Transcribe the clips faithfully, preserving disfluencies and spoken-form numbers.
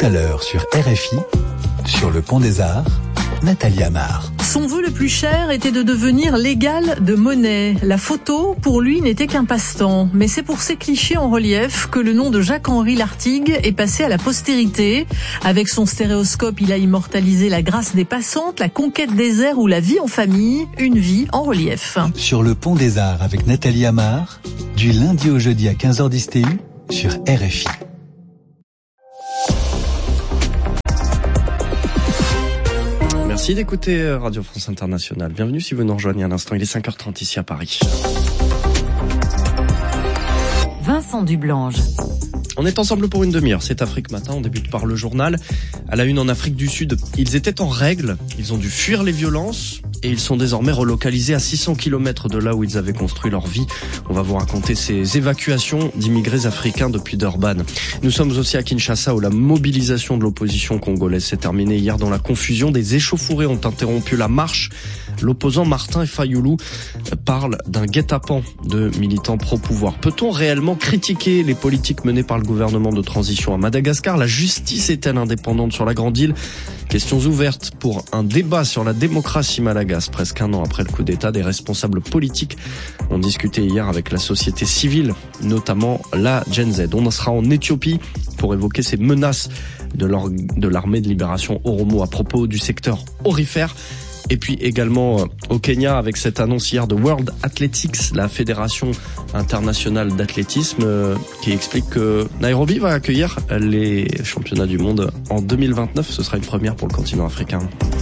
à l'heure sur R F I, sur le Pont des Arts, Nathalie Amar. Son vœu le plus cher était de devenir l'égal de Monet. La photo, pour lui, n'était qu'un passe-temps. Mais c'est pour ces clichés en relief que le nom de Jacques-Henri Lartigue est passé à la postérité. Avec son stéréoscope, il a immortalisé la grâce des passantes, la conquête des airs ou la vie en famille, une vie en relief. Sur le Pont des Arts avec Nathalie Amar, du lundi au jeudi à quinze heures dix T U sur R F I. Merci d'écouter Radio France Internationale. Bienvenue si vous nous rejoignez à l'instant. Il est cinq heures trente ici à Paris. Vincent Dublange. On est ensemble pour une demi-heure. C'est Afrique Matin. On débute par le journal. À la une en Afrique du Sud, ils étaient en règle. Ils ont dû fuir les violences et ils sont désormais relocalisés à six cents kilomètres de là où ils avaient construit leur vie. On va vous raconter ces évacuations d'immigrés africains depuis Durban. Nous sommes aussi à Kinshasa où la mobilisation de l'opposition congolaise s'est terminée hier dans la confusion. Des échauffourées ont interrompu la marche. L'opposant Martin Fayulu parle d'un guet-apens de militants pro-pouvoir. Peut-on réellement critiquer les politiques menées par le gouvernement de transition à Madagascar? La justice est-elle indépendante sur la Grande Île? Questions ouvertes pour un débat sur la démocratie malagasy. Presque un an après le coup d'État, des responsables politiques ont discuté hier avec la société civile, notamment la Gen Z. On sera en Éthiopie pour évoquer ces menaces de l'armée de libération Oromo à propos du secteur aurifère. Et puis également au Kenya avec cette annonce hier de World Athletics, la fédération internationale d'athlétisme, qui explique que Nairobi va accueillir les championnats du monde en deux mille vingt-neuf. Ce sera une première pour le continent africain.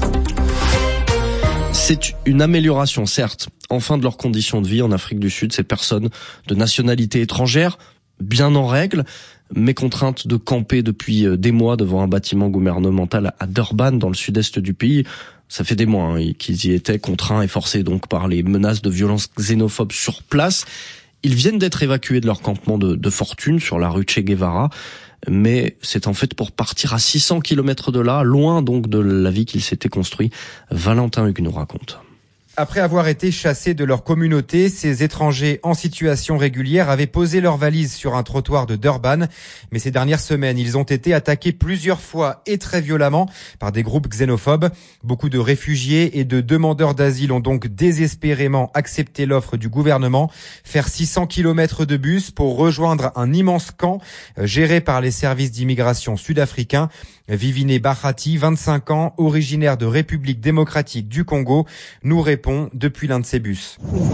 C'est une amélioration, certes, enfin de leurs conditions de vie en Afrique du Sud. Ces personnes de nationalité étrangère, bien en règle, mais contraintes de camper depuis des mois devant un bâtiment gouvernemental à Durban, dans le sud-est du pays. Ça fait des mois hein, qu'ils y étaient contraints et forcés donc par les menaces de violences xénophobes sur place. Ils viennent d'être évacués de leur campement de, de fortune sur la rue Che Guevara, mais c'est en fait pour partir à six cents kilomètres de là, loin donc de la vie qu'ils s'étaient construits. Valentin Hugues nous raconte. Après avoir été chassés de leur communauté, ces étrangers en situation régulière avaient posé leurs valises sur un trottoir de Durban. Mais ces dernières semaines, ils ont été attaqués plusieurs fois et très violemment par des groupes xénophobes. Beaucoup de réfugiés et de demandeurs d'asile ont donc désespérément accepté l'offre du gouvernement. Faire six cents kilomètres de bus pour rejoindre un immense camp géré par les services d'immigration sud-africains. Vivine Bahati, vingt-cinq ans, originaire de République démocratique du Congo, nous répond depuis l'un de ces bus.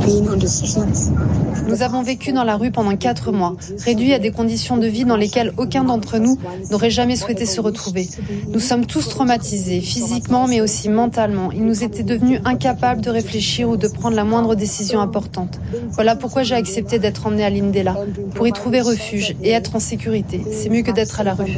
Nous avons vécu dans la rue pendant quatre mois, réduits à des conditions de vie dans lesquelles aucun d'entre nous n'aurait jamais souhaité se retrouver. Nous sommes tous traumatisés, physiquement mais aussi mentalement. Il nous était devenu incapables de réfléchir ou de prendre la moindre décision importante. Voilà pourquoi j'ai accepté d'être emmenée à Lindela, pour y trouver refuge et être en sécurité. C'est mieux que d'être à la rue.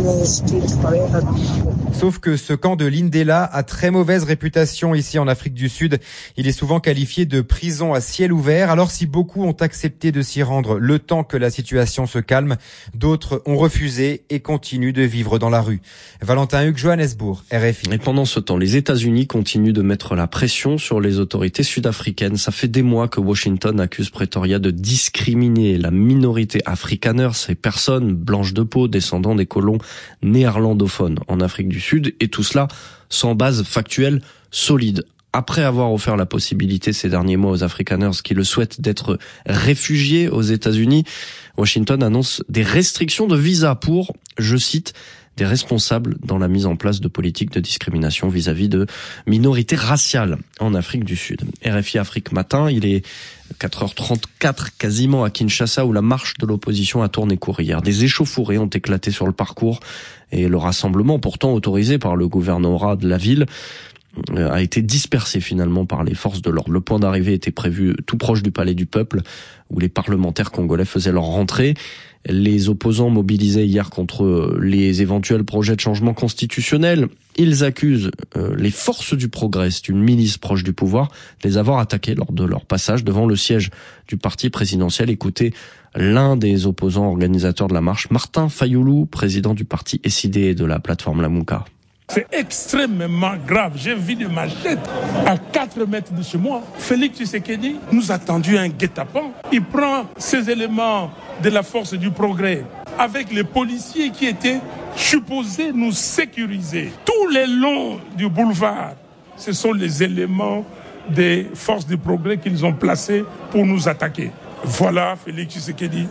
Sauf que ce camp de Lindela a très mauvaise réputation ici en Afrique du Sud. Il est souvent qualifié de prison à ciel ouvert. Alors si beaucoup ont accepté de s'y rendre le temps que la situation se calme, d'autres ont refusé et continuent de vivre dans la rue. Valentin Hugues, Johannesburg, R F I. Et pendant ce temps, les États-Unis continuent de mettre la pression sur les autorités sud-africaines. Ça fait des mois que Washington accuse Pretoria de discriminer la minorité afrikaner, ces personnes blanches de peau descendant des colons néerlandophones en Afrique du Sud, et tout cela sans base factuelle solide. Après avoir offert la possibilité ces derniers mois aux Afrikaners qui le souhaitent d'être réfugiés aux États-Unis, Washington annonce des restrictions de visa pour, je cite, des responsables dans la mise en place de politiques de discrimination vis-à-vis de minorités raciales en Afrique du Sud. R F I Afrique Matin, il est quatre heures trente-quatre quasiment à Kinshasa où la marche de l'opposition a tourné court hier. Des échauffourées ont éclaté sur le parcours et le rassemblement, pourtant autorisé par le gouvernorat de la ville, a été dispersé finalement par les forces de l'ordre. Le point d'arrivée était prévu tout proche du Palais du Peuple, où les parlementaires congolais faisaient leur rentrée. Les opposants mobilisaient hier contre les éventuels projets de changement constitutionnel. Ils accusent euh, les forces du progrès, c'est une milice proche du pouvoir, de les avoir attaqués lors de leur passage devant le siège du parti présidentiel. Écoutez l'un des opposants organisateurs de la marche, Martin Fayulu, président du parti S I D et de la plateforme Lamuka. C'est extrêmement grave. J'ai vu des machettes à quatre mètres de chez moi. Félix Tshisekedi nous a tendu un guet-apens. Il prend ces éléments de la force du progrès avec les policiers qui étaient supposé nous sécuriser. Tout le long du boulevard, ce sont les éléments des forces de progrès qu'ils ont placés pour nous attaquer. Voilà Félix Tshisekedi,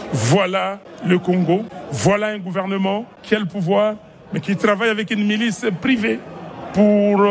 voilà le Congo, voilà un gouvernement qui a le pouvoir, mais qui travaille avec une milice privée pour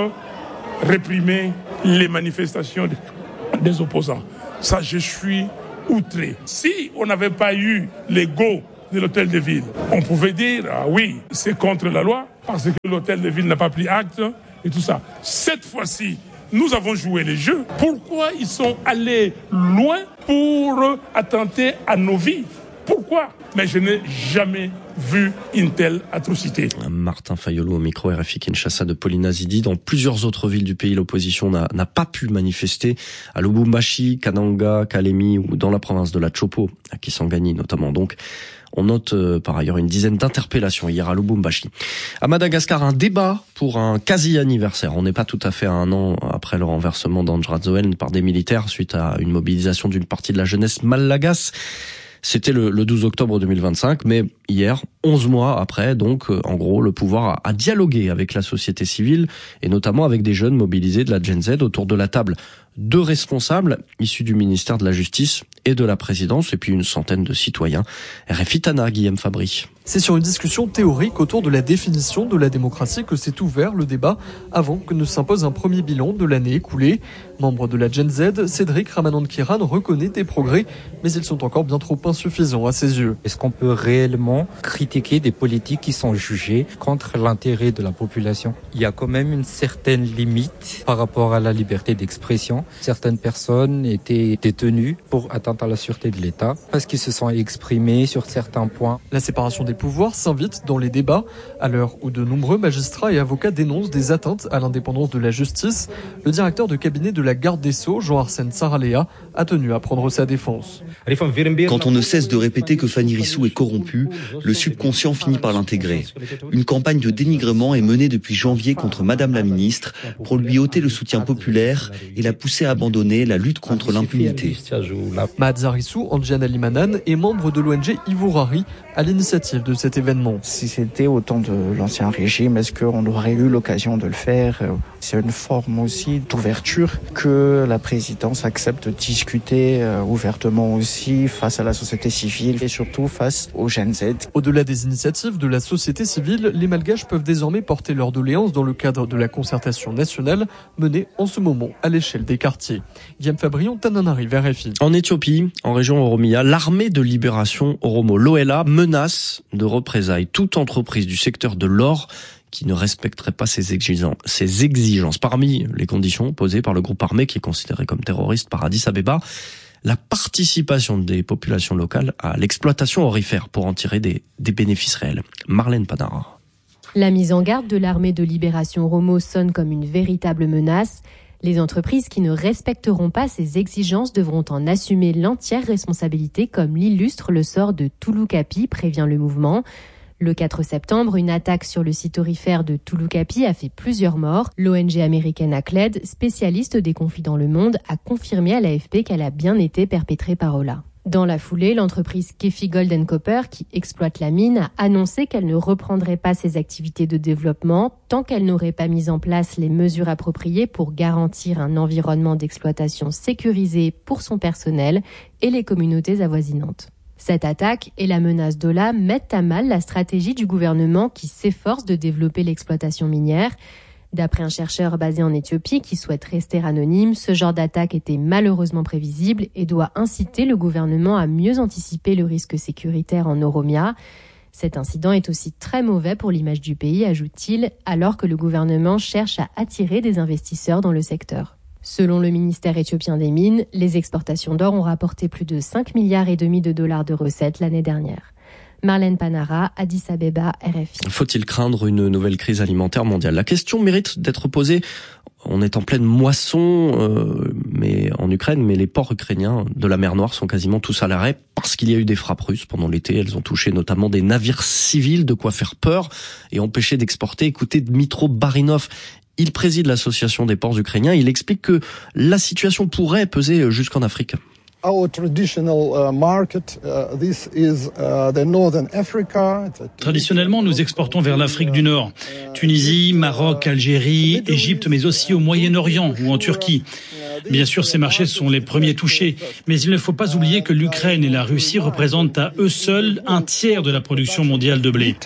réprimer les manifestations des opposants. Ça, je suis outré. Si on n'avait pas eu les go de l'hôtel de ville, on pouvait dire, ah oui, c'est contre la loi, parce que l'hôtel de ville n'a pas pris acte et tout ça. Cette fois-ci, nous avons joué les jeux. Pourquoi ils sont allés loin pour attenter à nos vies? Pourquoi? Mais je n'ai jamais vu une telle atrocité. Martin Fayolo au micro R F I Kinshasa de Paulina Zidi. Dans plusieurs autres villes du pays, l'opposition n'a, n'a pas pu manifester. À Lubumbashi, Kananga, Kalemi ou dans la province de la Chopo, à Kisangani notamment. Donc, on note euh, par ailleurs une dizaine d'interpellations hier à Lubumbashi. À Madagascar, un débat pour un quasi-anniversaire. On n'est pas tout à fait à un an après le renversement d'Andjradzoen par des militaires suite à une mobilisation d'une partie de la jeunesse malagasy. C'était le, le douze octobre deux mille vingt-cinq, mais hier, onze mois après, donc, en gros, le pouvoir a, a dialogué avec la société civile et notamment avec des jeunes mobilisés de la Gen Z autour de la table. Deux responsables issus du ministère de la Justice et de la Présidence, et puis une centaine de citoyens. R F I Tana, Guillaume Fabry. C'est sur une discussion théorique autour de la définition de la démocratie que s'est ouvert le débat avant que ne s'impose un premier bilan de l'année écoulée. Membre de la Gen Z, Cédric Ramanand-Kiran reconnaît des progrès, mais ils sont encore bien trop insuffisants à ses yeux. Est-ce qu'on peut réellement critiquer des politiques qui sont jugées contre l'intérêt de la population? Il y a quand même une certaine limite par rapport à la liberté d'expression. Certaines personnes étaient détenues pour atteinte à la sûreté de l'État parce qu'ils se sont exprimés sur certains points. La séparation des pouvoirs s'invite dans les débats à l'heure où de nombreux magistrats et avocats dénoncent des atteintes à l'indépendance de la justice. Le directeur de cabinet de la garde des Sceaux, Jean-Arsène Saraléa, a tenu à prendre sa défense. Quand on ne cesse de répéter que Fanny Rissou est corrompue, le subconscient finit par l'intégrer. Une campagne de dénigrement est menée depuis janvier contre Madame la ministre pour lui ôter le soutien populaire et la pousser à abandonner la lutte contre l'impunité. Mahadza Rissou, Andjana Limanan, est membre de l'O N G Ivourari à l'initiative de cet événement. Si c'était au temps de l'ancien régime, est-ce qu'on aurait eu l'occasion de le faire? C'est une forme aussi d'ouverture que la présidence accepte de discuter ouvertement aussi face à la société civile et surtout face aux Gen Z. Au-delà des initiatives de la société civile, les Malgaches peuvent désormais porter leurs doléances dans le cadre de la concertation nationale menée en ce moment à l'échelle des quartiers. Guillaume Fabrion, Tananarive, R F I. En Éthiopie, en région Oromia, l'armée de libération Oromo, l'O L A, menace de représailles toute entreprise du secteur de l'or qui ne respecterait pas ses exigences, ses exigences. Parmi les conditions posées par le groupe armé qui est considéré comme terroriste par Addis Abeba, la participation des populations locales à l'exploitation aurifère pour en tirer des, des bénéfices réels. Marlène Panara. La mise en garde de l'armée de libération Oromo sonne comme une véritable menace. Les entreprises qui ne respecteront pas ces exigences devront en assumer l'entière responsabilité, comme l'illustre le sort de Touloukapi, prévient le mouvement. Le quatre septembre, une attaque sur le site aurifère de Touloukapi a fait plusieurs morts. L'O N G américaine Acled, spécialiste des conflits dans le monde, a confirmé à l'A F P qu'elle a bien été perpétrée par Ola. Dans la foulée, l'entreprise Kefi Gold and Copper, qui exploite la mine, a annoncé qu'elle ne reprendrait pas ses activités de développement tant qu'elle n'aurait pas mis en place les mesures appropriées pour garantir un environnement d'exploitation sécurisé pour son personnel et les communautés avoisinantes. Cette attaque et la menace d'Ola mettent à mal la stratégie du gouvernement qui s'efforce de développer l'exploitation minière. D'après un chercheur basé en Éthiopie qui souhaite rester anonyme, ce genre d'attaque était malheureusement prévisible et doit inciter le gouvernement à mieux anticiper le risque sécuritaire en Oromia. Cet incident est aussi très mauvais pour l'image du pays, ajoute-t-il, alors que le gouvernement cherche à attirer des investisseurs dans le secteur. Selon le ministère éthiopien des Mines, les exportations d'or ont rapporté plus de cinq milliards et demi de dollars de recettes l'année dernière. Marlène Panara, Addis Abeba, R F I. Faut-il craindre une nouvelle crise alimentaire mondiale? La question mérite d'être posée. On est en pleine moisson, euh, mais en Ukraine, mais les ports ukrainiens de la mer Noire sont quasiment tous à l'arrêt parce qu'il y a eu des frappes russes pendant l'été. Elles ont touché notamment des navires civils, de quoi faire peur et empêcher d'exporter. Écoutez Dmitro Barinov. Il préside l'association des ports ukrainiens. Il explique que la situation pourrait peser jusqu'en Afrique. Traditionnellement, nous exportons vers l'Afrique du Nord, Tunisie, Maroc, Algérie, Égypte, mais aussi au Moyen-Orient ou en Turquie. Bien sûr, ces marchés sont les premiers touchés, mais il ne faut pas oublier que l'Ukraine et la Russie représentent à eux seuls un tiers de la production mondiale de blé.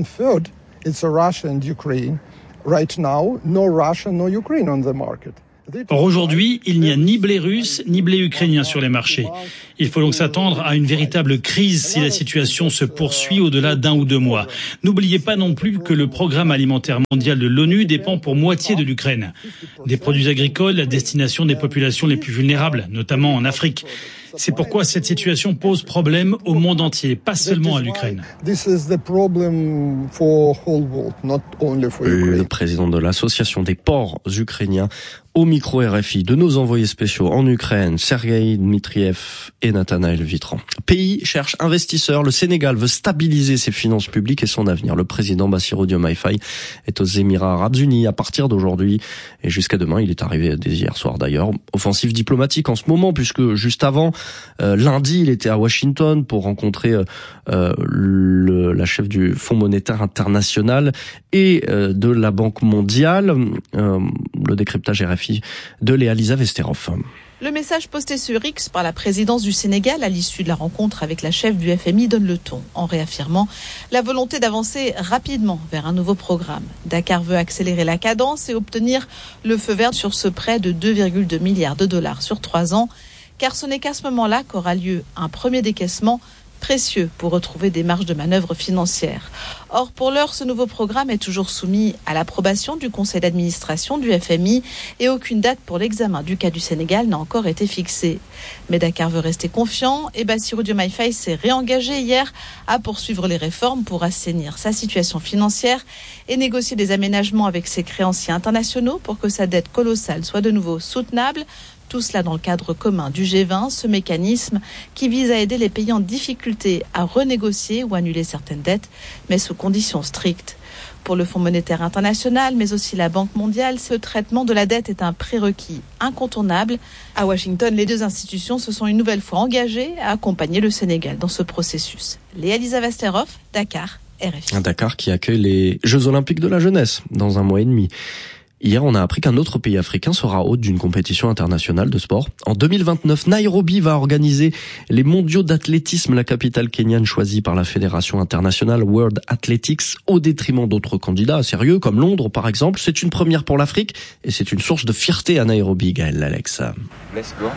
Or aujourd'hui, il n'y a ni blé russe ni blé ukrainien sur les marchés. Il faut donc s'attendre à une véritable crise si la situation se poursuit au-delà d'un ou deux mois. N'oubliez pas non plus que le programme alimentaire mondial de l'ONU dépend pour moitié de l'Ukraine. Des produits agricoles à destination des populations les plus vulnérables, notamment en Afrique. C'est pourquoi cette situation pose problème au monde entier, pas seulement à l'Ukraine. Le président de l'association des ports ukrainiens au micro R F I de nos envoyés spéciaux en Ukraine, Sergueï Dmitriev et Nathanaël Vitran. Pays cherche investisseurs. Le Sénégal veut stabiliser ses finances publiques et son avenir. Le président Bassirou Diomaye Faye est aux Émirats Arabes Unis à partir d'aujourd'hui et jusqu'à demain. Il est arrivé dès hier soir d'ailleurs. Offensive diplomatique en ce moment puisque juste avant, euh, lundi, il était à Washington pour rencontrer euh, le, la chef du Fonds monétaire international et euh, de la Banque mondiale. Euh, le décryptage R F I de Léa Lisa Vesterhoff. Le message posté sur X par la présidence du Sénégal à l'issue de la rencontre avec la chef du F M I donne le ton, en réaffirmant la volonté d'avancer rapidement vers un nouveau programme. Dakar veut accélérer la cadence et obtenir le feu vert sur ce prêt de deux virgule deux milliards de dollars sur trois ans, car ce n'est qu'à ce moment-là qu'aura lieu un premier décaissement précieux pour retrouver des marges de manœuvre financières. Or, pour l'heure, ce nouveau programme est toujours soumis à l'approbation du conseil d'administration du F M I et aucune date pour l'examen du cas du Sénégal n'a encore été fixée. Mais Dakar veut rester confiant et Bassirou Diomaye Faye s'est réengagé hier à poursuivre les réformes pour assainir sa situation financière et négocier des aménagements avec ses créanciers internationaux pour que sa dette colossale soit de nouveau soutenable. Tout cela dans le cadre commun du G vingt, ce mécanisme qui vise à aider les pays en difficulté à renégocier ou annuler certaines dettes, mais sous conditions strictes. Pour le Fonds monétaire international, mais aussi la Banque mondiale, ce traitement de la dette est un prérequis incontournable. À Washington, les deux institutions se sont une nouvelle fois engagées à accompagner le Sénégal dans ce processus. Léa Lisa Vesterhoff, Dakar, R F I. Dakar qui accueille les Jeux Olympiques de la jeunesse dans un mois et demi. Hier, on a appris qu'un autre pays africain sera hôte d'une compétition internationale de sport. En deux mille vingt-neuf, Nairobi va organiser les mondiaux d'athlétisme, la capitale kenyane choisie par la Fédération internationale World Athletics, au détriment d'autres candidats sérieux, comme Londres par exemple. C'est une première pour l'Afrique et c'est une source de fierté à Nairobi, Gaël Alex. Let's go.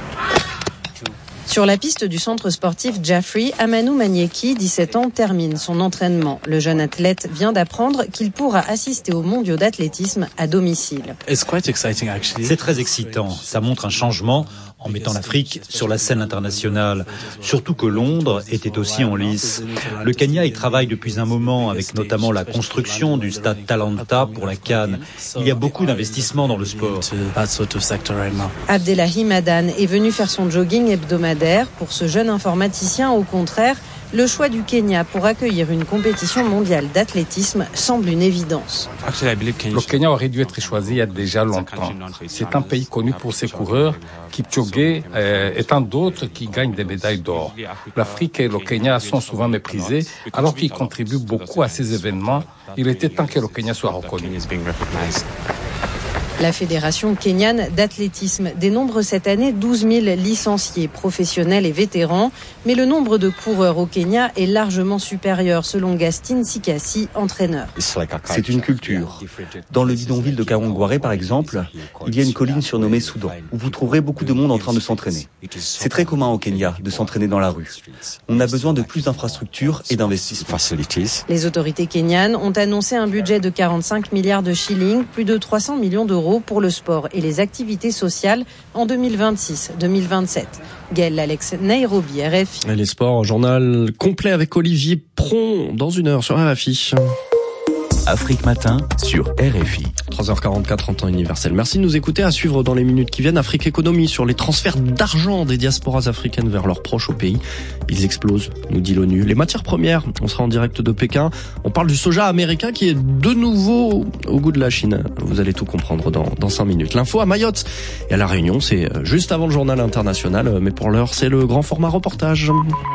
Sur la piste du centre sportif Jaffrey, Amanou Manieki, dix-sept ans, termine son entraînement. Le jeune athlète vient d'apprendre qu'il pourra assister aux mondiaux d'athlétisme à domicile. C'est très excitant. Ça montre un changement en mettant l'Afrique sur la scène internationale. Surtout que Londres était aussi en lice. Le Kenya y travaille depuis un moment avec notamment la construction du stade Talanta pour la CAN. Il y a beaucoup d'investissements dans le sport. Abdellahi Madan est venu faire son jogging hebdomadaire. Pour ce jeune informaticien, au contraire, le choix du Kenya pour accueillir une compétition mondiale d'athlétisme semble une évidence. Le Kenya aurait dû être choisi il y a déjà longtemps. C'est un pays connu pour ses coureurs, Kipchoge euh, et tant d'autres qui gagnent des médailles d'or. L'Afrique et le Kenya sont souvent méprisés alors qu'ils contribuent beaucoup à ces événements. Il était temps que le Kenya soit reconnu. La Fédération kenyane d'athlétisme dénombre cette année douze mille licenciés professionnels et vétérans, mais le nombre de coureurs au Kenya est largement supérieur selon Gastin Sikasi, entraîneur. C'est une culture. Dans le bidonville de Kawangware par exemple, il y a une colline surnommée Soudan où vous trouverez beaucoup de monde en train de s'entraîner. C'est très commun au Kenya de s'entraîner dans la rue. On a besoin de plus d'infrastructures et d'investissements. Les autorités kenyanes ont annoncé un budget de quarante-cinq milliards de shillings, plus de trois cents millions d'euros pour le sport et les activités sociales en deux mille vingt-six deux mille vingt-sept. Gaël Alex, Nairobi, R F I. Et les sports, journal complet avec Olivier Pron dans une heure sur R F I. Afrique Matin sur R F I. trois heures quarante-quatre en temps universel. Merci de nous écouter. À suivre dans les minutes qui viennent, Afrique Économie sur les transferts d'argent des diasporas africaines vers leurs proches au pays. Ils explosent, nous dit l'ONU. Les matières premières, on sera en direct de Pékin. On parle du soja américain qui est de nouveau au goût de la Chine. Vous allez tout comprendre dans, dans cinq minutes. L'info à Mayotte et à La Réunion, c'est juste avant le journal international. Mais pour l'heure, c'est le grand format reportage.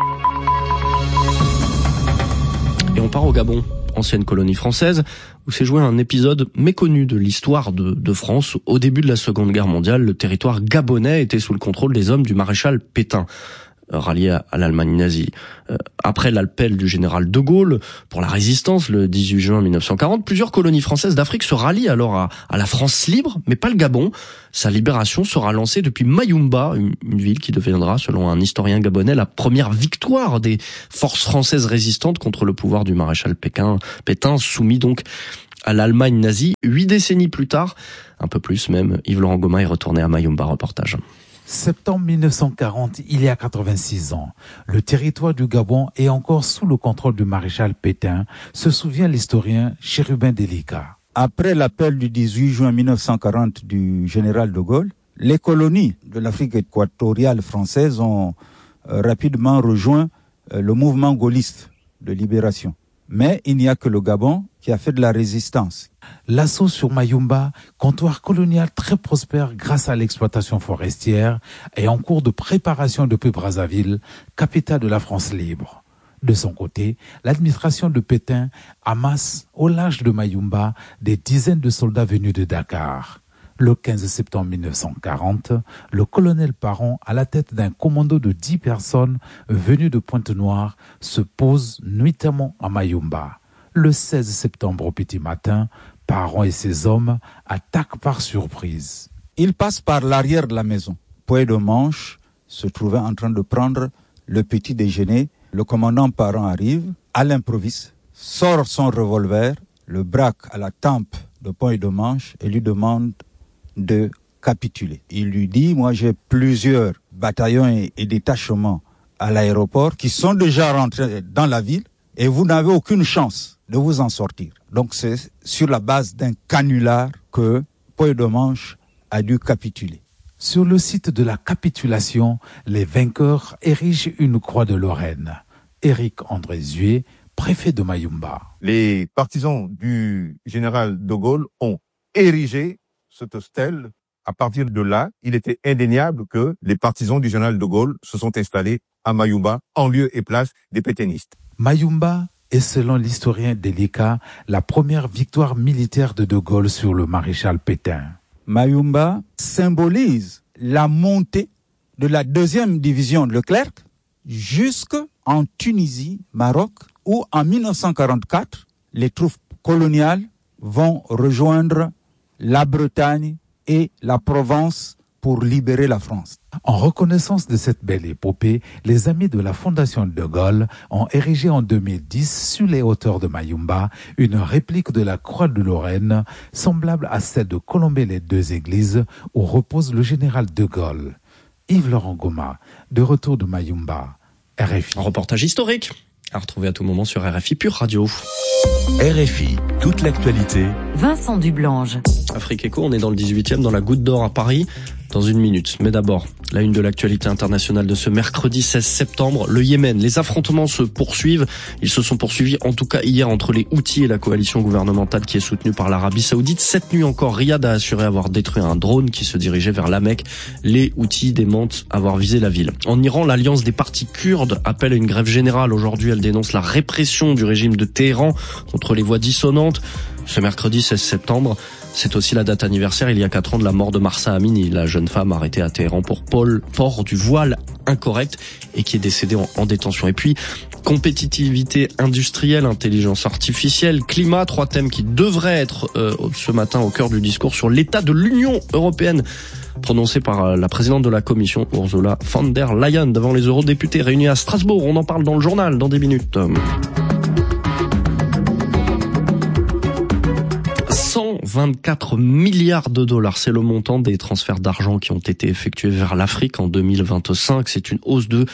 Et on part au Gabon, ancienne colonie française, où s'est joué un épisode méconnu de l'histoire de, de France. Au début de la Seconde Guerre mondiale, le territoire gabonais était sous le contrôle des hommes du maréchal Pétain, rallié à, à l'Allemagne nazie. Euh, après l'appel du général de Gaulle pour la résistance le dix-huit juin mille neuf cent quarante, plusieurs colonies françaises d'Afrique se rallient alors à, à la France libre, mais pas le Gabon. Sa libération sera lancée depuis Mayumba, une, une ville qui deviendra, selon un historien gabonais, la première victoire des forces françaises résistantes contre le pouvoir du maréchal Pétain, Pétain soumis donc à l'Allemagne nazie. Huit décennies plus tard, un peu plus même, Yves-Laurent Goma est retourné à Mayumba. Reportage. Septembre mille neuf cent quarante, il y a quatre-vingt-six ans, le territoire du Gabon est encore sous le contrôle du maréchal Pétain, se souvient l'historien Chérubin Delika. Après l'appel du dix-huit juin mille neuf cent quarante du général de Gaulle, les colonies de l'Afrique équatoriale française ont euh, rapidement rejoint euh, le mouvement gaulliste de libération. Mais il n'y a que le Gabon qui a fait de la résistance. L'assaut sur Mayumba, comptoir colonial très prospère grâce à l'exploitation forestière, est en cours de préparation depuis Brazzaville, capitale de la France libre. De son côté, l'administration de Pétain amasse au large de Mayumba des dizaines de soldats venus de Dakar. Le quinze septembre mille neuf cent quarante, le colonel Parent, à la tête d'un commando de dix personnes venues de Pointe-Noire, se pose nuitamment à Mayumba. Le seize septembre au petit matin, Parent et ses hommes attaquent par surprise. Ils passent par l'arrière de la maison. Poët de Manche se trouvait en train de prendre le petit déjeuner. Le commandant Parent arrive, à l'improviste, sort son revolver, le braque à la tempe de Poët de Manche et lui demande de capituler. Il lui dit, moi j'ai plusieurs bataillons et, et détachements à l'aéroport qui sont déjà rentrés dans la ville et vous n'avez aucune chance de vous en sortir. Donc c'est sur la base d'un canular que Poët de Manche a dû capituler. Sur le site de la capitulation, les vainqueurs érigent une croix de Lorraine. Éric André Zué, préfet de Mayumba. Les partisans du général de Gaulle ont érigé cette stèle. À partir de là, il était indéniable que les partisans du général de Gaulle se sont installés à Mayumba en lieu et place des pétainistes. Mayumba est, selon l'historien Delika, la première victoire militaire de de Gaulle sur le maréchal Pétain. Mayumba symbolise la montée de la deuxième division de Leclerc jusqu'en Tunisie, Maroc, où en mille neuf cent quarante-quatre, les troupes coloniales vont rejoindre la Bretagne et la Provence pour libérer la France. En reconnaissance de cette belle épopée, les amis de la Fondation de Gaulle ont érigé en deux mille dix, sur les hauteurs de Mayumba, une réplique de la Croix de Lorraine, semblable à celle de Colombey-les-Deux-Églises, où repose le général de Gaulle. Yves-Laurent Goma, de retour de Mayumba, R F I. Un reportage historique à retrouver à tout moment sur R F I Pure Radio. R F I, toute l'actualité. Vincent Dublange. Afrique Éco, on est dans le dix-huitième, dans la Goutte d'Or à Paris, dans une minute. Mais d'abord, la une de l'actualité internationale de ce mercredi seize septembre, le Yémen. Les affrontements se poursuivent. Ils se sont poursuivis en tout cas hier entre les Houthis et la coalition gouvernementale qui est soutenue par l'Arabie Saoudite. Cette nuit encore, Riyad a assuré avoir détruit un drone qui se dirigeait vers la Mecque. Les Houthis démentent avoir visé la ville. En Iran, l'alliance des partis kurdes appelle à une grève générale. Aujourd'hui, elle dénonce la répression du régime de Téhéran contre les voix dissonantes. Ce mercredi seize septembre, c'est aussi la date anniversaire, il y a quatre ans, de la mort de Mahsa Amini, la jeune femme arrêtée à Téhéran pour port du voile incorrect et qui est décédée en, en détention. Et puis, compétitivité industrielle, intelligence artificielle, climat, trois thèmes qui devraient être euh, ce matin au cœur du discours sur l'état de l'Union européenne, prononcé par la présidente de la Commission, Ursula von der Leyen, devant les eurodéputés réunis à Strasbourg. On en parle dans le journal, dans des minutes. cent vingt-quatre milliards de dollars, c'est le montant des transferts d'argent qui ont été effectués vers l'Afrique en deux mille vingt-cinq. C'est une hausse de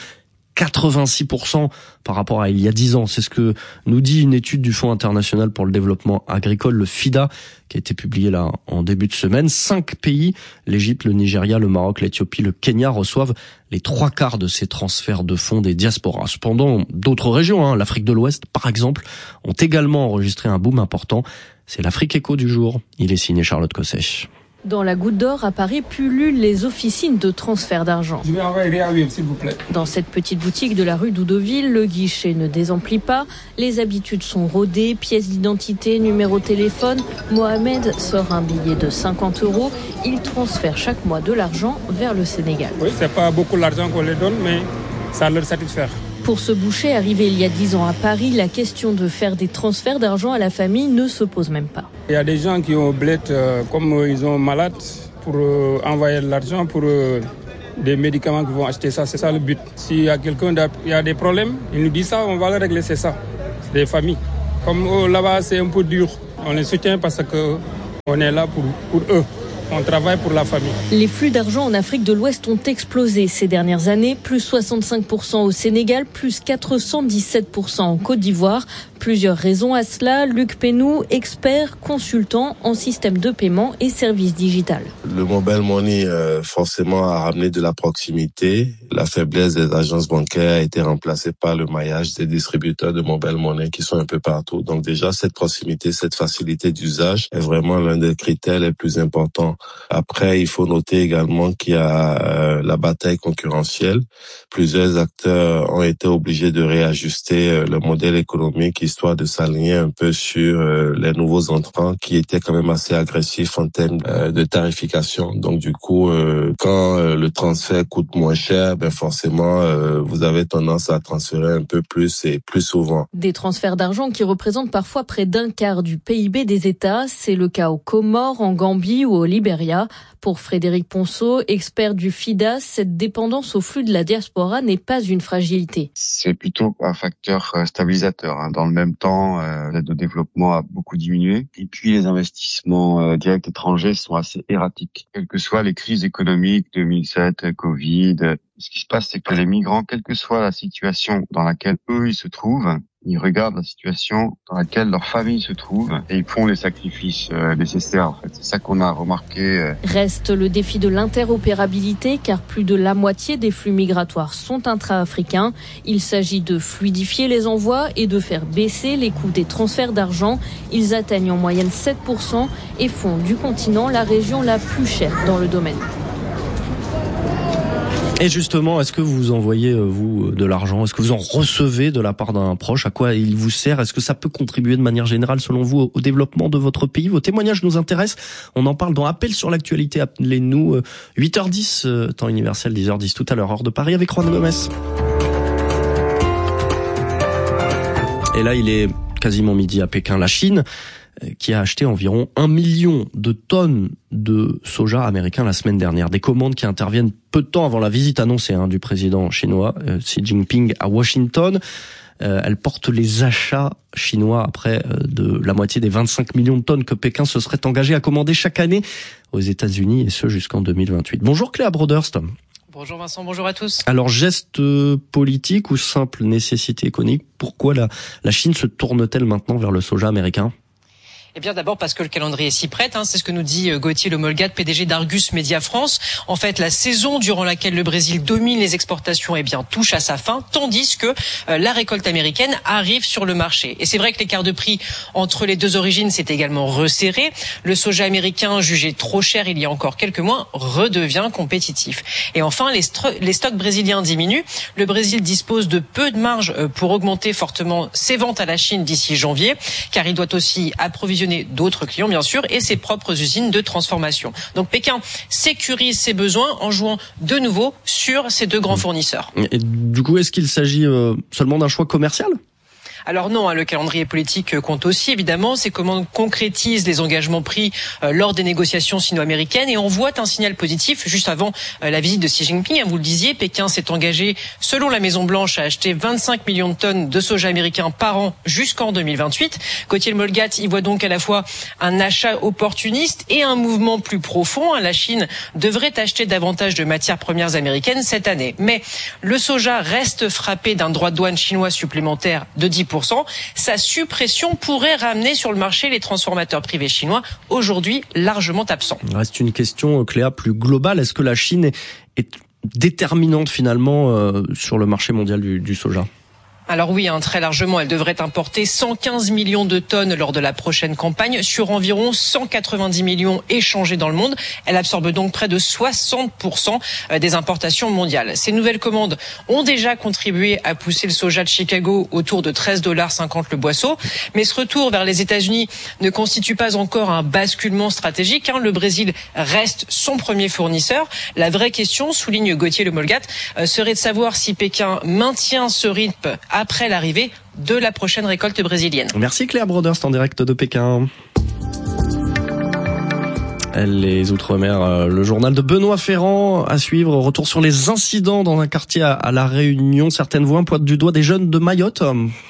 quatre-vingt-six pour cent par rapport à il y a dix ans. C'est ce que nous dit une étude du Fonds international pour le développement agricole, le FIDA, qui a été publiée là en début de semaine. Cinq pays, l'Égypte, le Nigeria, le Maroc, l'Éthiopie, le Kenya, reçoivent les trois quarts de ces transferts de fonds des diasporas. Cependant, d'autres régions, hein, l'Afrique de l'Ouest par exemple, ont également enregistré un boom important. C'est l'Afrique Éco du jour. Il est signé Charlotte Cosset. Dans la Goutte d'Or, à Paris, pullulent les officines de transfert d'argent. Je vais envoyer à Wim, s'il vous plaît. Dans cette petite boutique de la rue d'Oudoville, le guichet ne désemplit pas. Les habitudes sont rodées, pièces d'identité, numéro de téléphone. Mohamed sort un billet de cinquante euros. Il transfère chaque mois de l'argent vers le Sénégal. Oui, c'est pas beaucoup l'argent qu'on les donne, mais ça leur satisfait. Pour ce boucher arrivé il y a dix ans à Paris, la question de faire des transferts d'argent à la famille ne se pose même pas. Il y a des gens qui ont bled, euh, comme euh, ils sont malades, pour euh, envoyer de l'argent pour euh, des médicaments qui vont acheter ça. C'est ça le but. S'il y a quelqu'un qui a des problèmes, il nous dit ça, on va le régler, c'est ça. C'est des familles. Comme euh, là-bas, c'est un peu dur. On les soutient parce qu'on est là pour, pour eux. On travaille pour la famille. Les flux d'argent en Afrique de l'Ouest ont explosé ces dernières années, plus soixante-cinq pour cent au Sénégal, plus quatre cent dix-sept pour cent en Côte d'Ivoire. Plusieurs raisons à cela. Luc Pénou, expert, consultant en système de paiement et services digital. Le mobile money, euh, forcément, a ramené de la proximité. La faiblesse des agences bancaires a été remplacée par le maillage des distributeurs de mobile money qui sont un peu partout. Donc déjà, cette proximité, cette facilité d'usage est vraiment l'un des critères les plus importants. Après, il faut noter également qu'il y a euh, la bataille concurrentielle. Plusieurs acteurs ont été obligés de réajuster euh, le modèle économique histoire de s'aligner un peu sur euh, les nouveaux entrants qui étaient quand même assez agressifs en termes euh, de tarification. Donc du coup, euh, quand euh, le transfert coûte moins cher, ben forcément, euh, vous avez tendance à transférer un peu plus et plus souvent. Des transferts d'argent qui représentent parfois près d'un quart du P I B des États. C'est le cas aux Comores, en Gambie ou au Libéria. Pour Frédéric Ponceau, expert du FIDA, cette dépendance au flux de la diaspora n'est pas une fragilité. C'est plutôt un facteur stabilisateur. Dans le même temps, l'aide au développement a beaucoup diminué. Et puis les investissements directs étrangers sont assez erratiques. Quelles que soient les crises économiques, deux mille sept, Covid, ce qui se passe, c'est que les migrants, quelle que soit la situation dans laquelle eux ils se trouvent, ils regardent la situation dans laquelle leur famille se trouve et ils font les sacrifices euh, nécessaires. En fait, c'est ça qu'on a remarqué. Euh. Reste le défi de l'interopérabilité, car plus de la moitié des flux migratoires sont intra-africains. Il s'agit de fluidifier les envois et de faire baisser les coûts des transferts d'argent. Ils atteignent en moyenne sept pour cent et font du continent la région la plus chère dans le domaine. Et justement, est-ce que vous envoyez, vous, de l'argent? Est-ce que vous en recevez de la part d'un proche? À quoi il vous sert? Est-ce que ça peut contribuer de manière générale, selon vous, au développement de votre pays? Vos témoignages nous intéressent. On en parle dans Appel sur l'actualité. Appelez-nous huit heures dix, temps universel, dix heures dix tout à l'heure, heure de Paris, avec Juan Gomez. Et là, il est quasiment midi à Pékin. La Chine, qui a acheté environ un million de tonnes de soja américain la semaine dernière. Des commandes qui interviennent peu de temps avant la visite annoncée hein, du président chinois euh, Xi Jinping à Washington. Euh, elle porte les achats chinois après euh, de la moitié des vingt-cinq millions de tonnes que Pékin se serait engagé à commander chaque année aux États-Unis, et ce jusqu'en deux mille vingt-huit. Bonjour Cléa Broderst. Bonjour Vincent, bonjour à tous. Alors, geste politique ou simple nécessité économique, pourquoi la, la Chine se tourne-t-elle maintenant vers le soja américain ? Eh bien, d'abord parce que le calendrier s'y prête, hein, c'est ce que nous dit Gauthier Lemolgade, P D G d'Argus Media France. En fait, la saison durant laquelle le Brésil domine les exportations, eh bien, touche à sa fin, tandis que euh, la récolte américaine arrive sur le marché. Et c'est vrai que l'écart de prix entre les deux origines s'est également resserré. Le soja américain, jugé trop cher il y a encore quelques mois, redevient compétitif. Et enfin, les, st- les stocks brésiliens diminuent. Le Brésil dispose de peu de marge pour augmenter fortement ses ventes à la Chine d'ici janvier, car il doit aussi approvisionner d'autres clients bien sûr et ses propres usines de transformation. Donc Pékin sécurise ses besoins en jouant de nouveau sur ces deux grands fournisseurs. Et du coup, est-ce qu'il s'agit euh, seulement d'un choix commercial ? Alors non, hein, le calendrier politique compte aussi, évidemment. C'est comment on concrétise les engagements pris euh, lors des négociations sino-américaines et envoie un signal positif juste avant euh, la visite de Xi Jinping. Hein, vous le disiez, Pékin s'est engagé, selon la Maison-Blanche, à acheter vingt-cinq millions de tonnes de soja américain par an jusqu'en deux mille vingt-huit. Gauthier Molgat y voit donc à la fois un achat opportuniste et un mouvement plus profond. Hein, la Chine devrait acheter davantage de matières premières américaines cette année. Mais le soja reste frappé d'un droit de douane chinois supplémentaire de dix pour cent. Sa suppression pourrait ramener sur le marché les transformateurs privés chinois, aujourd'hui largement absents. Il reste une question, Cléa, plus globale. Est-ce que la Chine est, est déterminante finalement euh, sur le marché mondial du, du soja ? Alors oui, hein, très largement, elle devrait importer cent quinze millions de tonnes lors de la prochaine campagne sur environ cent quatre-vingt-dix millions échangés dans le monde. Elle absorbe donc près de soixante pour cent des importations mondiales. Ces nouvelles commandes ont déjà contribué à pousser le soja de Chicago autour de treize dollars cinquante le boisseau. Mais ce retour vers les États-Unis ne constitue pas encore un basculement stratégique. Hein. Le Brésil reste son premier fournisseur. La vraie question, souligne Gauthier Le Molgat, serait de savoir si Pékin maintient ce rythme après l'arrivée de la prochaine récolte brésilienne. Merci Claire Broderst en direct de Pékin. Les Outre-mer, le journal de Benoît Ferrand à suivre. Retour sur les incidents dans un quartier à La Réunion. Certaines voix pointent du doigt des jeunes de Mayotte.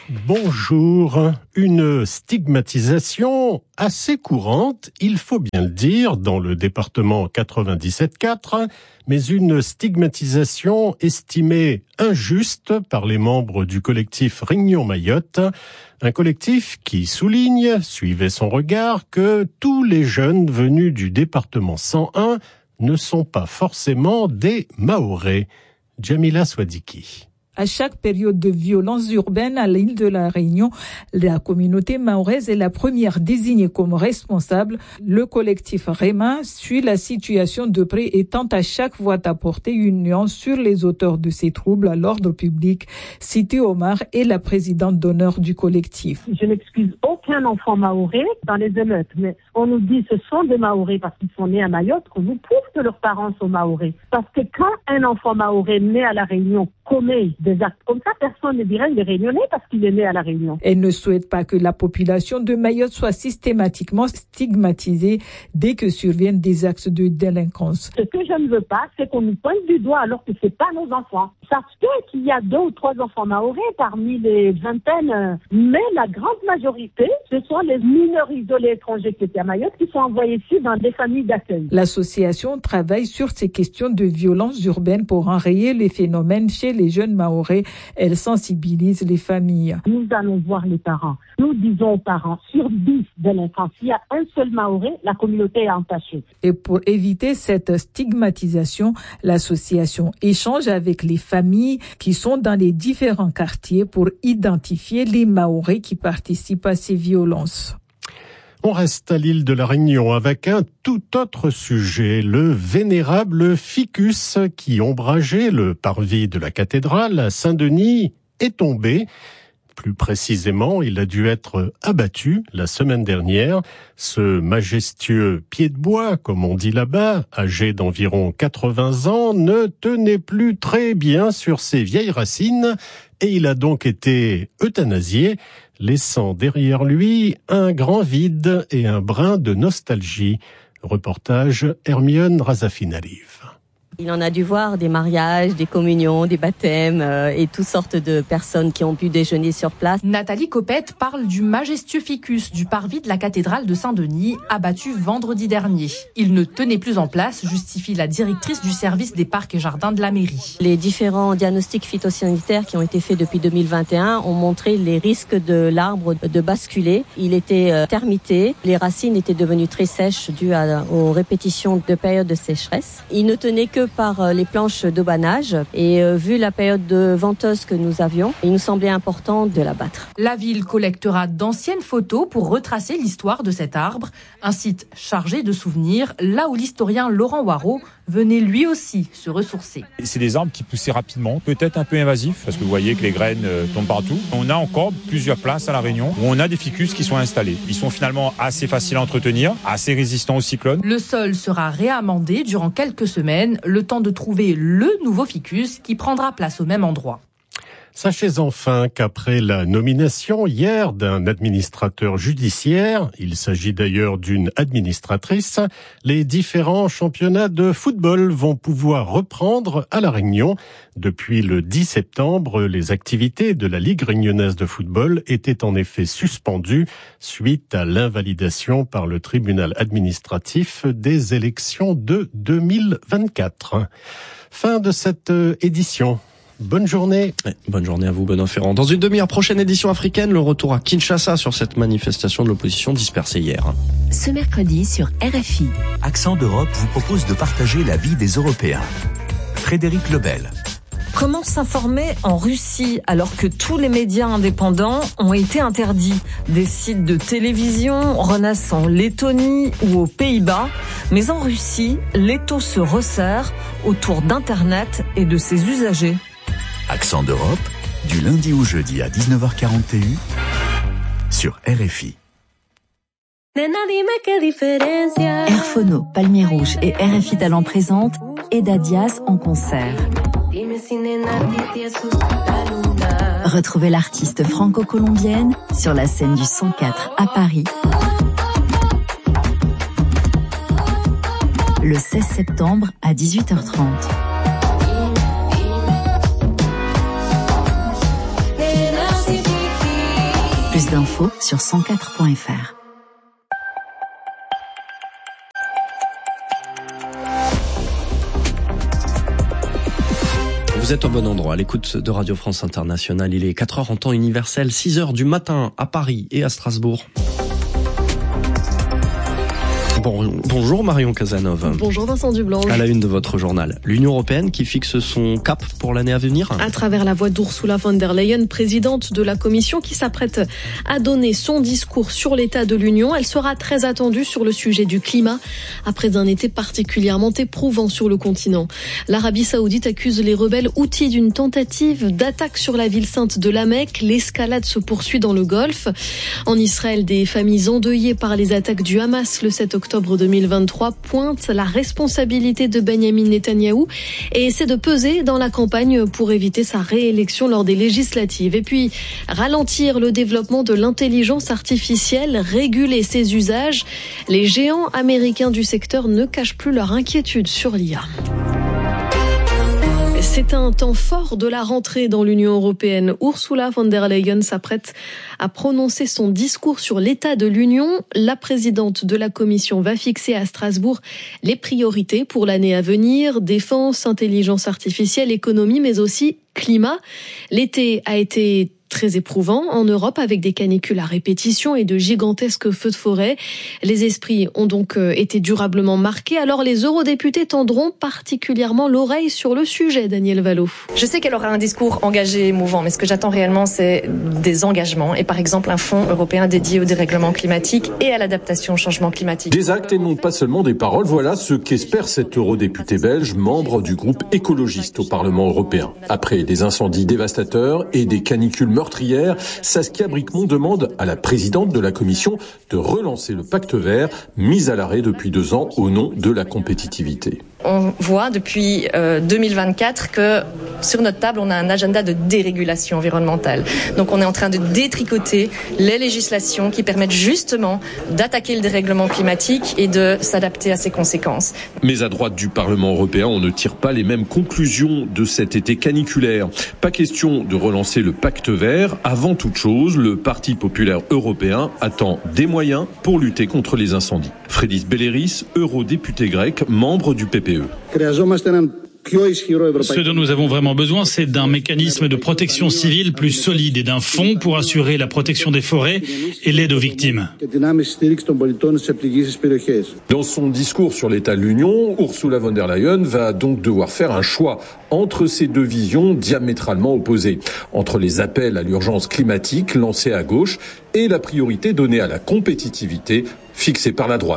Bonjour. Une stigmatisation assez courante, il faut bien le dire, dans le département quatre-vingt-dix-sept quatre, mais une stigmatisation estimée injuste par les membres du collectif Réunion Mayotte, un collectif qui souligne, suivez son regard, que tous les jeunes venus du département cent un ne sont pas forcément des Mahorais. Jamila Swadiki. À chaque période de violence urbaine à l'île de la Réunion, la communauté mahoraise est la première désignée comme responsable. Le collectif REMA suit la situation de près et tente à chaque fois d'apporter une nuance sur les auteurs de ces troubles à l'ordre public. Siti Omar est la présidente d'honneur du collectif. Je n'excuse aucun enfant mahorais dans les émeutes, mais on nous dit que ce sont des Mahorais parce qu'ils sont nés à Mayotte, qu'on vous prouve que leurs parents sont Mahorais. Parce que quand un enfant mahorais né à la Réunion commet des actes comme ça, personne ne dirait qu'il est réunionnais parce qu'il est né à la Réunion. Elle ne souhaite pas que la population de Mayotte soit systématiquement stigmatisée dès que surviennent des actes de délinquance. Ce que je ne veux pas, c'est qu'on nous pointe du doigt alors que c'est pas nos enfants. Ça se fait qu'il y a deux ou trois enfants mahorais parmi les vingtaines, mais la grande majorité, ce sont les mineurs isolés étrangers qui étaient à Mayotte qui sont envoyés ici dans des familles d'accueil. L'association travaille sur ces questions de violence urbaine pour enrayer les phénomènes chez les jeunes mahorais. Elle sensibilise les familles. Nous allons voir les parents. Nous disons aux parents, sur dix délinquants, s'il y a un seul mahorais, la communauté est entachée. Et pour éviter cette stigmatisation, l'association échange avec les familles qui sont dans les différents quartiers pour identifier les mahorais qui participent à ces violences. On reste à l'île de la Réunion avec un tout autre sujet, le vénérable ficus qui ombrageait le parvis de la cathédrale à Saint-Denis est tombé. Plus précisément, il a dû être abattu la semaine dernière. Ce majestueux pied de bois, comme on dit là-bas, âgé d'environ quatre-vingts ans, ne tenait plus très bien sur ses vieilles racines et il a donc été euthanasié, laissant derrière lui un grand vide et un brin de nostalgie. Reportage Hermione Razafin-Alive. Il en a dû voir des mariages, des communions, des baptêmes euh, et toutes sortes de personnes qui ont pu déjeuner sur place. Nathalie Copette parle du majestueux ficus du parvis de la cathédrale de Saint-Denis, abattu vendredi dernier. Il ne tenait plus en place, justifie la directrice du service des parcs et jardins de la mairie. Les différents diagnostics phytosanitaires qui ont été faits depuis deux mille vingt et un ont montré les risques de l'arbre de basculer. Il était euh, termité, les racines étaient devenues très sèches dues à, aux répétitions de périodes de sécheresse. Il ne tenait que par les planches de banage et euh, vu la période de venteuse que nous avions, il nous semblait important de l'abattre. La ville collectera d'anciennes photos pour retracer l'histoire de cet arbre, un site chargé de souvenirs, là où l'historien Laurent Waro venait lui aussi se ressourcer. C'est des arbres qui poussaient rapidement, peut-être un peu invasifs, parce que vous voyez que les graines euh, tombent partout. On a encore plusieurs places à La Réunion où on a des ficus qui sont installés. Ils sont finalement assez faciles à entretenir, assez résistants aux cyclones. Le sol sera réamendé durant quelques semaines, le temps de trouver le nouveau ficus qui prendra place au même endroit. Sachez enfin qu'après la nomination hier d'un administrateur judiciaire, il s'agit d'ailleurs d'une administratrice, les différents championnats de football vont pouvoir reprendre à La Réunion. Depuis le dix septembre, les activités de la Ligue réunionnaise de football étaient en effet suspendues suite à l'invalidation par le tribunal administratif des élections de deux mille vingt-quatre. Fin de cette édition. Bonne journée. Ouais, bonne journée à vous, Benoît Ferrand. Dans une demi-heure, prochaine édition africaine, le retour à Kinshasa sur cette manifestation de l'opposition dispersée hier. Ce mercredi sur R F I. Accent d'Europe vous propose de partager la vie des Européens. Frédéric Lebel. Comment s'informer en Russie alors que tous les médias indépendants ont été interdits? Des sites de télévision renaissent en Lettonie ou aux Pays-Bas, mais en Russie, l'étau se resserre autour d'Internet et de ses usagers. Accent d'Europe, du lundi au jeudi à dix-neuf heures quarante sur R F I. Airphono, Palmier Rouge et R F I Talent présentent Eda Diaz en concert. Retrouvez l'artiste franco-colombienne sur la scène du cent quatre à Paris le seize septembre à dix-huit heures trente. Plus d'infos sur cent quatre point F R. Vous êtes au bon endroit, à l'écoute de Radio France Internationale. Il est quatre heures en temps universel, six heures du matin à Paris et à Strasbourg. Bon, bonjour Marion Casanova. Bonjour Vincent Dublanche. À la une de votre journal, l'Union européenne qui fixe son cap pour l'année à venir. À travers la voix d'Ursula von der Leyen, présidente de la Commission, qui s'apprête à donner son discours sur l'état de l'Union. Elle sera très attendue sur le sujet du climat, après un été particulièrement éprouvant sur le continent. L'Arabie saoudite accuse les rebelles houthis d'une tentative d'attaque sur la ville sainte de la Mecque. L'escalade se poursuit dans le Golfe. En Israël, des familles endeuillées par les attaques du Hamas le sept octobre deux mille vingt-trois pointe la responsabilité de Benyamin Netanyahou et essaie de peser dans la campagne pour éviter sa réélection lors des législatives. Et puis, ralentir le développement de l'intelligence artificielle, réguler ses usages. Les géants américains du secteur ne cachent plus leur inquiétude sur l'I A. C'est un temps fort de la rentrée dans l'Union européenne. Ursula von der Leyen s'apprête à prononcer son discours sur l'état de l'Union. La présidente de la Commission va fixer à Strasbourg les priorités pour l'année à venir. Défense, intelligence artificielle, économie, mais aussi climat. L'été a été très éprouvant en Europe avec des canicules à répétition et de gigantesques feux de forêt. Les esprits ont donc été durablement marqués. Alors les eurodéputés tendront particulièrement l'oreille sur le sujet, Daniel Vallot. Je sais qu'elle aura un discours engagé et émouvant, mais ce que j'attends réellement, c'est des engagements et par exemple un fonds européen dédié au dérèglement climatique et à l'adaptation au changement climatique. Des actes et non pas seulement des paroles, voilà ce qu'espère cet eurodéputé belge, membre du groupe écologiste au Parlement européen. Après des incendies dévastateurs et des canicules meurtrière, Saskia Bricmont demande à la présidente de la Commission de relancer le pacte vert, mis à l'arrêt depuis deux ans au nom de la compétitivité. On voit depuis euh, deux mille vingt-quatre que sur notre table, on a un agenda de dérégulation environnementale. Donc on est en train de détricoter les législations qui permettent justement d'attaquer le dérèglement climatique et de s'adapter à ses conséquences. Mais à droite du Parlement européen, on ne tire pas les mêmes conclusions de cet été caniculaire. Pas question de relancer le pacte vert. Avant toute chose, le Parti populaire européen attend des moyens pour lutter contre les incendies. Frédis Belleris, eurodéputé grec, membre du P P E. Ce dont nous avons vraiment besoin, c'est d'un mécanisme de protection civile plus solide et d'un fonds pour assurer la protection des forêts et l'aide aux victimes. Dans son discours sur l'état de l'Union, Ursula von der Leyen va donc devoir faire un choix entre ces deux visions diamétralement opposées, entre les appels à l'urgence climatique lancés à gauche et la priorité donnée à la compétitivité fixée par la droite.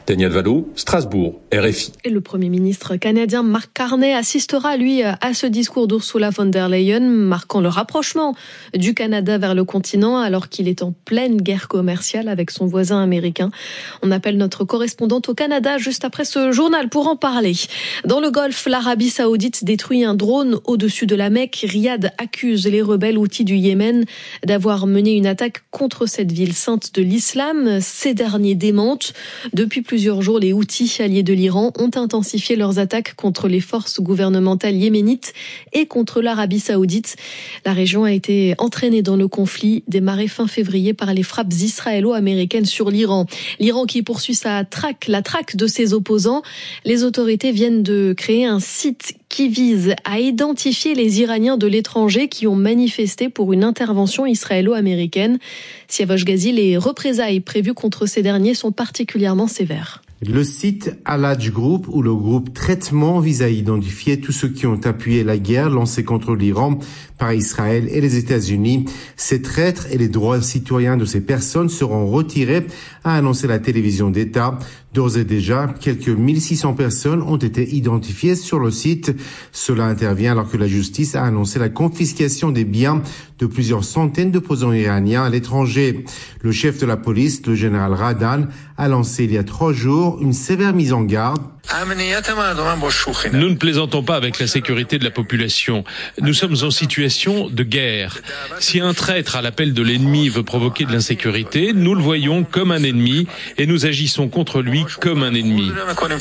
Daniel Valo, Strasbourg, R F I. Et le Premier ministre canadien Mark Carney assistera, lui, à ce discours d'Ursula von der Leyen, marquant le rapprochement du Canada vers le continent alors qu'il est en pleine guerre commerciale avec son voisin américain. On appelle notre correspondante au Canada juste après ce journal pour en parler. Dans le Golfe, l'Arabie Saoudite détruit un drone au-dessus de la Mecque. Riyad accuse les rebelles houthis du Yémen d'avoir mené une attaque contre cette ville sainte de l'islam. Ces derniers démentent. Depuis plusieurs jours, les houthis, alliés de l'Iran, ont intensifié leurs attaques contre les forces gouvernementales yéménites et contre l'Arabie Saoudite. La région a été entraînée dans le conflit démarré fin février par les frappes israélo-américaines sur l'Iran. L'Iran qui poursuit sa traque, la traque de ses opposants. Les autorités viennent de créer un site qui vise à identifier les Iraniens de l'étranger qui ont manifesté pour une intervention israélo-américaine. Siavash Ghazi, les représailles prévues contre ces derniers sont particulièrement sévères. Le site Al-Hajj Group ou le groupe Traitement vise à identifier tous ceux qui ont appuyé la guerre lancée contre l'Iran par Israël et les États-Unis. Ces traîtres et les droits citoyens de ces personnes seront retirés, a annoncé la télévision d'État. D'ores et déjà, quelques mille six cents personnes ont été identifiées sur le site. Cela intervient alors que la justice a annoncé la confiscation des biens de plusieurs centaines d'opposants iraniens à l'étranger. Le chef de la police, le général Radan, a lancé il y a trois jours une sévère mise en garde. Nous ne plaisantons pas avec la sécurité de la population. Nous sommes en situation de guerre. Si un traître à l'appel de l'ennemi veut provoquer de l'insécurité, nous le voyons comme un ennemi et nous agissons contre lui comme un ennemi.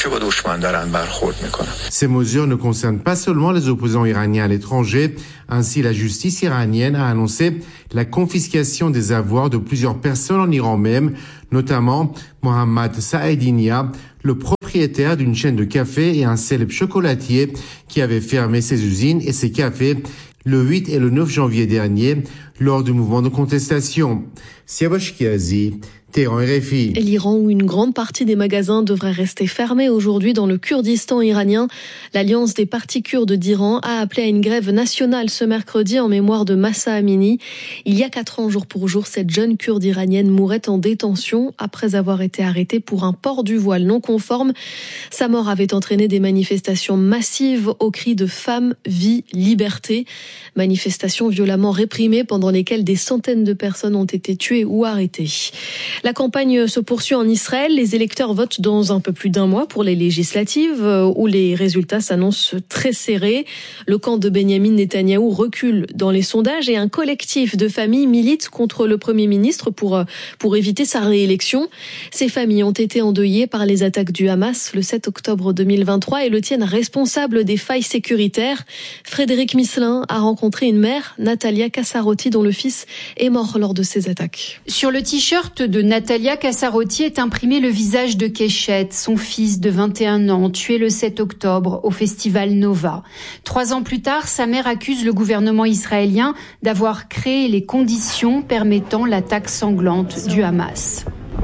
Ces mesures ne concernent pas seulement les opposants iraniens à l'étranger. Ainsi, la justice iranienne a annoncé la confiscation des avoirs de plusieurs personnes en Iran même, notamment Mohammad Saedinia, le propriétaire d'une chaîne de café et un célèbre chocolatier qui avait fermé ses usines et ses cafés le huit et le neuf janvier dernier lors du mouvement de contestation. Siavash Ghazi, Téhéran, R F I. Et l'Iran, où une grande partie des magasins devraient rester fermés aujourd'hui dans le Kurdistan iranien. L'Alliance des partis kurdes d'Iran a appelé à une grève nationale ce mercredi en mémoire de Mahsa Amini. Il y a quatre ans, jour pour jour, cette jeune kurde iranienne mourait en détention après avoir été arrêtée pour un port du voile non conforme. Sa mort avait entraîné des manifestations massives au cri de femmes, vie, liberté. Manifestations violemment réprimées pendant lesquelles des centaines de personnes ont été tuées ou arrêtées. La campagne se poursuit en Israël. Les électeurs votent dans un peu plus d'un mois pour les législatives où les résultats s'annoncent très serrés. Le camp de Benyamin Netanyahou recule dans les sondages et un collectif de familles milite contre le Premier ministre pour, pour éviter sa réélection. Ces familles ont été endeuillées par les attaques du Hamas le sept octobre deux mille vingt-trois et le tiennent responsable des failles sécuritaires. Frédéric Misselin a rencontré une mère, Natalia Kassarotti, dont le fils est mort lors de ces attaques. Sur le t-shirt de Natalia Kassarotti est imprimé le visage de Keshet, son fils de vingt et un ans, tué le sept octobre au festival Nova. Trois ans plus tard, sa mère accuse le gouvernement israélien d'avoir créé les conditions permettant l'attaque sanglante du Hamas.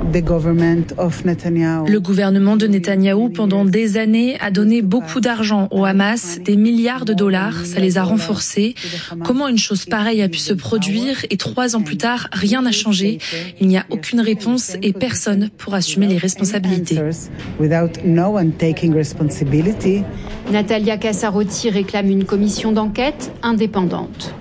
Le gouvernement de Netanyahou, pendant des années, a donné beaucoup d'argent au Hamas, des milliards de dollars, ça les a renforcés. Comment une chose pareille a pu se produire et trois ans plus tard, rien n'a changé. Il n'y a aucune réponse et personne pour assumer les responsabilités. Natalia Kassarotti réclame une commission d'enquête indépendante.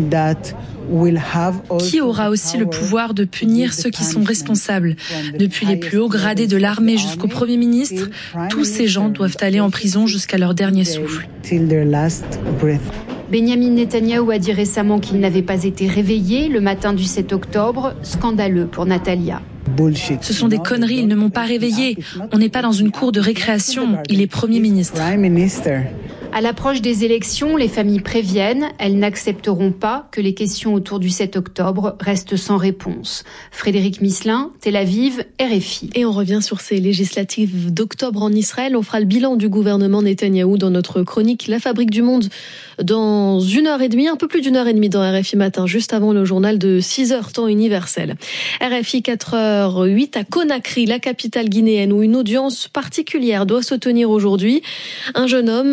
Qui aura aussi le pouvoir de punir ceux qui sont responsables? Depuis les plus hauts gradés de l'armée jusqu'au Premier ministre, tous ces gens doivent aller en prison jusqu'à leur dernier souffle. Benyamin Netanyahou a dit récemment qu'il n'avait pas été réveillé le matin du sept octobre, scandaleux pour Natalia. Ce sont des conneries, ils ne m'ont pas réveillé. On n'est pas dans une cour de récréation, il est Premier ministre. À l'approche des élections, les familles préviennent, elles n'accepteront pas que les questions autour du sept octobre restent sans réponse. Frédéric Misselin, Tel Aviv, R F I. Et on revient sur ces législatives d'octobre en Israël. On fera le bilan du gouvernement Netanyahou dans notre chronique La Fabrique du Monde dans une heure et demie, un peu plus d'une heure et demie dans R F I Matin, juste avant le journal de six heures, temps universel. R F I quatre heures huit à Conakry, la capitale guinéenne, où une audience particulière doit se tenir aujourd'hui. Un jeune homme s'est doublé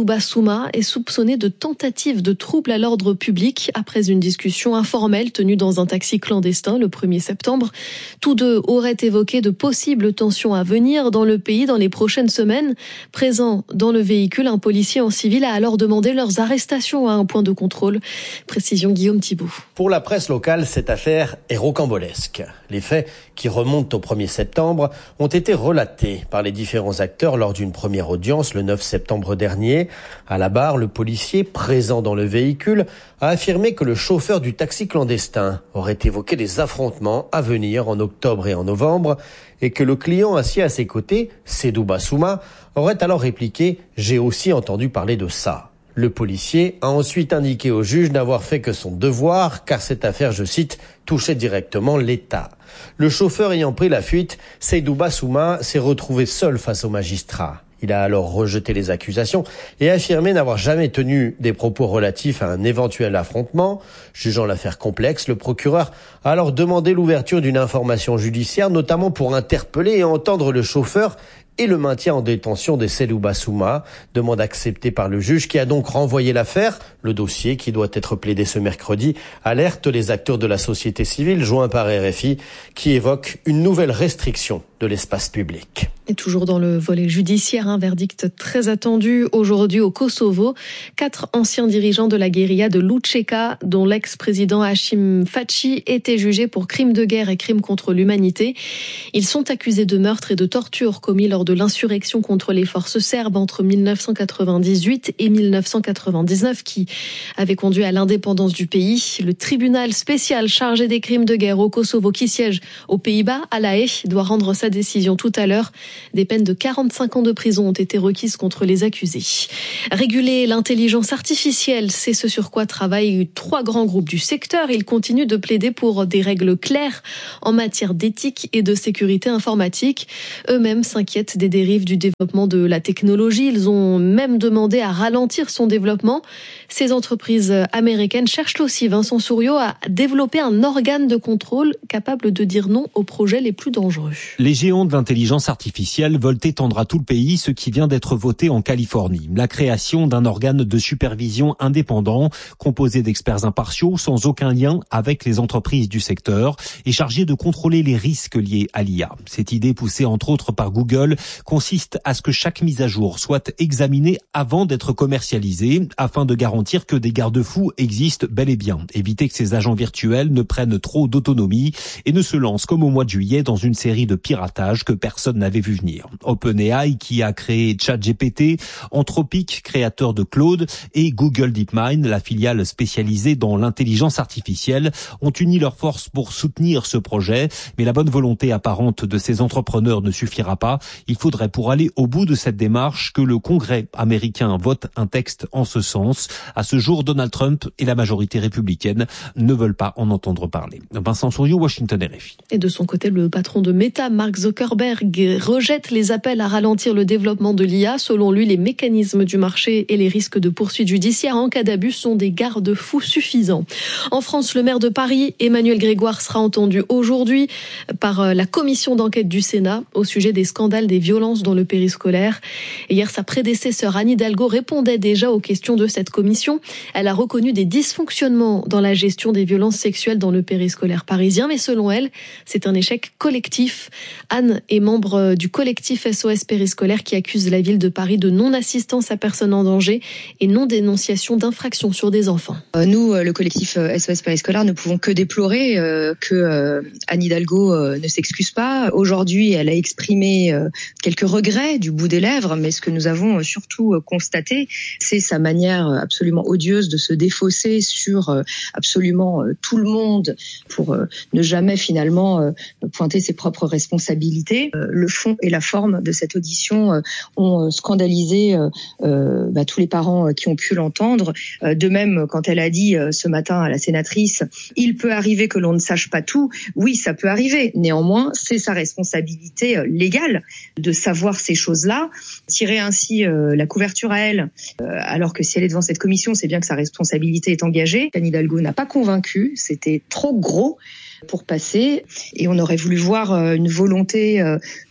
Seydou Bassouma est soupçonné de tentative de trouble à l'ordre public après une discussion informelle tenue dans un taxi clandestin le premier septembre. Tous deux auraient évoqué de possibles tensions à venir dans le pays dans les prochaines semaines. Présent dans le véhicule, un policier en civil a alors demandé leurs arrestations à un point de contrôle. Précision Guillaume Thibault. Pour la presse locale, cette affaire est rocambolesque. Les faits, qui remontent au premier septembre, ont été relatés par les différents acteurs lors d'une première audience le neuf septembre dernier. À la barre, le policier, présent dans le véhicule, a affirmé que le chauffeur du taxi clandestin aurait évoqué des affrontements à venir en octobre et en novembre et que le client assis à ses côtés, Seydou Bassouma, aurait alors répliqué « J'ai aussi entendu parler de ça ». Le policier a ensuite indiqué au juge n'avoir fait que son devoir, car cette affaire, je cite, touchait directement l'État. Le chauffeur ayant pris la fuite, Seydou Bassouma s'est retrouvé seul face au magistrat. Il a alors rejeté les accusations et affirmé n'avoir jamais tenu des propos relatifs à un éventuel affrontement. Jugeant l'affaire complexe, le procureur a alors demandé l'ouverture d'une information judiciaire, notamment pour interpeller et entendre le chauffeur et le maintien en détention de Seydou Bassouma, demande acceptée par le juge qui a donc renvoyé l'affaire. Le dossier, qui doit être plaidé ce mercredi, alerte les acteurs de la société civile joints par R F I qui évoquent une nouvelle restriction de l'espace public. Et toujours dans le volet judiciaire, un verdict très attendu aujourd'hui au Kosovo. Quatre anciens dirigeants de la guérilla de Lučeka, dont l'ex-président Hashim Thaçi, étaient jugés pour crimes de guerre et crimes contre l'humanité. Ils sont accusés de meurtre et de torture commis lors de l'insurrection contre les forces serbes entre mille neuf cent quatre-vingt-dix-huit et mille neuf cent quatre-vingt-dix-neuf qui avait conduit à l'indépendance du pays. Le tribunal spécial chargé des crimes de guerre au Kosovo qui siège aux Pays-Bas, à La Haye, doit rendre sa décision tout à l'heure. Des peines de quarante-cinq ans de prison ont été requises contre les accusés. Réguler l'intelligence artificielle, c'est ce sur quoi travaillent trois grands groupes du secteur. Ils continuent de plaider pour des règles claires en matière d'éthique et de sécurité informatique. Eux-mêmes s'inquiètent des dérives du développement de la technologie. Ils ont même demandé à ralentir son développement. Ces entreprises américaines cherchent aussi, Vincent Souriau, à développer un organe de contrôle capable de dire non aux projets les plus dangereux. Les géants de l'intelligence artificielle veulent étendre à tout le pays ce qui vient d'être voté en Californie. La création d'un organe de supervision indépendant, composé d'experts impartiaux, sans aucun lien avec les entreprises du secteur, et chargé de contrôler les risques liés à l'I A. Cette idée, poussée entre autres par Google, consiste à ce que chaque mise à jour soit examinée avant d'être commercialisée, afin de garantir que des garde-fous existent bel et bien. Éviter que ces agents virtuels ne prennent trop d'autonomie et ne se lancent comme au mois de juillet dans une série de piratages que personne n'avait vu venir. OpenAI, qui a créé ChatGPT, Anthropic, créateur de Claude, et Google DeepMind, la filiale spécialisée dans l'intelligence artificielle, ont uni leurs forces pour soutenir ce projet. Mais la bonne volonté apparente de ces entrepreneurs ne suffira pas. Il faudrait, pour aller au bout de cette démarche, que le Congrès américain vote un texte en ce sens. À ce jour, Donald Trump et la majorité républicaine ne veulent pas en entendre parler. Vincent Souriau, Washington, R F I. Et de son côté, le patron de Meta, Mark Zuckerberg, rejette les appels à ralentir le développement de l'I A. Selon lui, les mécanismes du marché et les risques de poursuite judiciaire en cas d'abus sont des garde-fous suffisants. En France, le maire de Paris, Emmanuel Grégoire, sera entendu aujourd'hui par la commission d'enquête du Sénat au sujet des scandales des violences dans le périscolaire. Hier, sa prédécesseur Anne Hidalgo répondait déjà aux questions de cette commission. Elle a reconnu des dysfonctionnements dans la gestion des violences sexuelles dans le périscolaire parisien, mais selon elle, c'est un échec collectif. Anne est membre du collectif S O S Périscolaire qui accuse la ville de Paris de non-assistance à personne en danger et non-dénonciation d'infractions sur des enfants. Nous, le collectif S O S Périscolaire, ne pouvons que déplorer que Anne Hidalgo ne s'excuse pas. Aujourd'hui, elle a exprimé quelques regrets du bout des lèvres, mais ce que nous avons surtout constaté, c'est sa manière absolument odieuse de se défausser sur absolument tout le monde pour ne jamais finalement pointer ses propres responsabilités. Le fond et la forme de cette audition ont scandalisé euh, bah, tous les parents qui ont pu l'entendre. De même, quand elle a dit ce matin à la sénatrice, il peut arriver que l'on ne sache pas tout. Oui, ça peut arriver. Néanmoins, c'est sa responsabilité légale de savoir ces choses-là. Tirer ainsi euh, la couverture à elle, euh, alors que si elle est devant cette commission, c'est bien que sa responsabilité est engagée. Anne Hidalgo n'a pas convaincu, c'était trop gros pour passer, et on aurait voulu voir une volonté de, de clarifier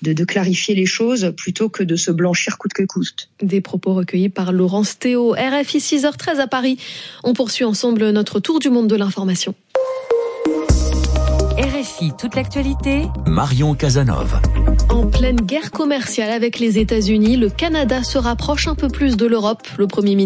clarifier les choses plutôt que de se blanchir coûte que coûte. Des propos recueillis par Laurence Théo. R F I six heures treize à Paris. On poursuit ensemble notre tour du monde de l'information. R F I, toute l'actualité. Marion Casanova. En pleine guerre commerciale avec les États-Unis, le Canada se rapproche un peu plus de l'Europe. Le Premier ministre